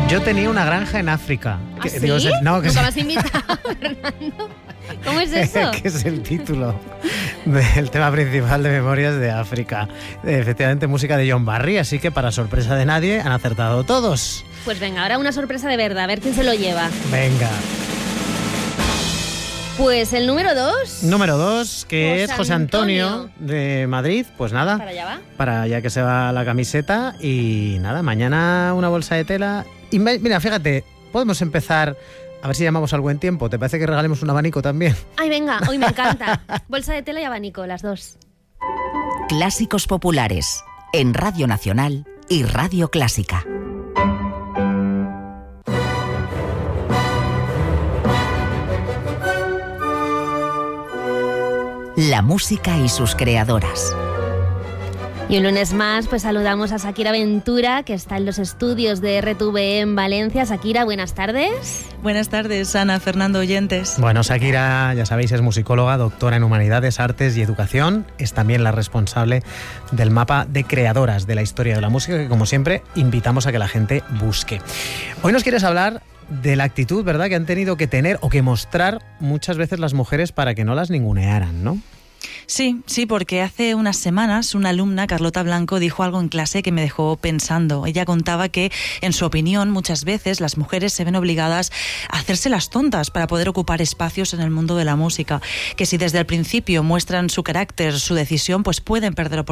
Yo tenía una granja en África. ¿Ah, sí? Digo, no, que ¿Nunca me has invitado, Fernando? ¿Cómo es eso? que es el título del tema principal de Memorias de África. Efectivamente, música de John Barry, así que para sorpresa de nadie han acertado todos. Pues venga, ahora una sorpresa de verdad, a ver quién se lo lleva. Venga. Pues el número 2. Número 2, que es José Antonio de Madrid. Pues nada, ¿Para allá va? para allá que se va la camiseta. Y nada, mañana una bolsa de tela. Y mira, fíjate, podemos empezar, a ver si llamamos al buen tiempo. ¿Te parece que regalemos un abanico también? Ay, venga, hoy me encanta. Bolsa de tela y abanico, las dos. Clásicos populares, en Radio Nacional y Radio Clásica. La música y sus creadoras. Y un lunes más, pues saludamos a Shakira Ventura, que está en los estudios de RTVE en Valencia. Shakira, buenas tardes. Buenas tardes, Ana, Fernando, oyentes. Bueno, Shakira, ya sabéis, es musicóloga, doctora en Humanidades, Artes y Educación. Es también la responsable del mapa de creadoras de la historia de la música, que como siempre invitamos a que la gente busque. Hoy nos quieres hablar de la actitud, ¿verdad?, que han tenido que tener o que mostrar muchas veces las mujeres para que no las ningunearan, ¿no? Sí, porque hace unas semanas una alumna, Carlota Blanco, dijo algo en clase que me dejó pensando. Ella contaba que, en su opinión, muchas veces las mujeres se ven obligadas a hacerse las tontas para poder ocupar espacios en el mundo de la música, que si desde el principio muestran su carácter, su decisión, pues pueden perder oportunidades